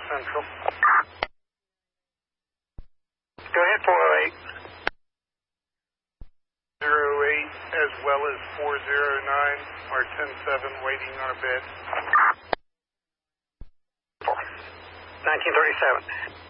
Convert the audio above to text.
Central. Go ahead, 408. 08 as well as 409 are 10-7 waiting on a bid. 1937.